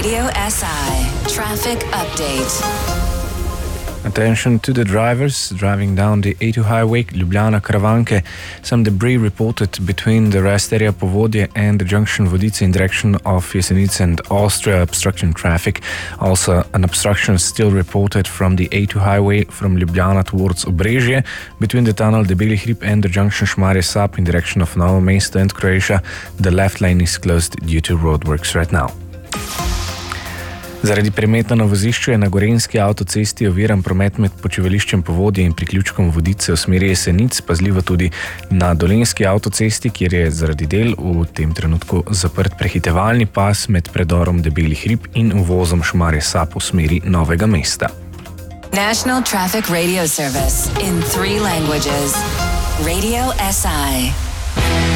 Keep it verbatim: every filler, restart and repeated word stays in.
Radio S I Traffic Update. Attention to the drivers driving down the A two highway Ljubljana-Karavanke. Some debris reported between the rest area Povodje and the junction Vodice in direction of Jesenice and Austria, obstruction traffic. Also, an obstruction still reported from the A two highway from Ljubljana towards Obrežje between the tunnel Debeli Hrib and the junction Šmarje Sap in direction of Novo Mesto and Croatia. The left lane is closed due to roadworks right now. Zaradi prometa na vozišču je na Gorenjski avtocesti oviran promet med počivališčem Povodje in priključkom Vodice v smeri Jesenic, pazljivo tudi na Dolenjski avtocesti, kjer je zaradi del v tem trenutku zaprt prehitevalni pas med predorom Debeli Hrib in uvozom Šmarje Sap v smeri Novega mesta. National Traffic Radio Service in three languages. Radio S I.